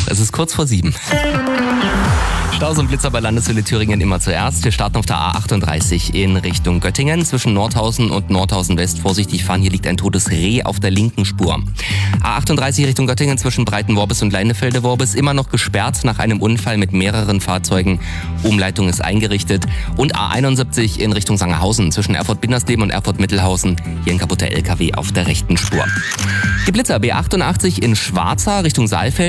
Es ist kurz vor 7. Staus und Blitzer bei Landeshöhle Thüringen immer zuerst. Wir starten auf der A38 in Richtung Göttingen. Zwischen Nordhausen und Nordhausen West vorsichtig fahren. Hier liegt ein totes Reh auf der linken Spur. A38 Richtung Göttingen zwischen Breitenworbis und Leinefelde-Worbis immer noch gesperrt nach einem Unfall mit mehreren Fahrzeugen. Umleitung ist eingerichtet. Und A71 in Richtung Sangerhausen zwischen Erfurt-Bindersleben und Erfurt-Mittelhausen. Hier ein kaputter LKW auf der rechten Spur. Die Blitzer B88 in Schwarza Richtung Saalfeld.